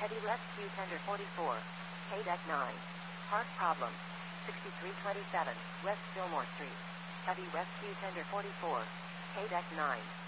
Heavy Rescue Tender 44. K-Deck 9. Park problem. 6327 West Fillmore Street. Heavy Rescue Tender 44. K-Deck 9.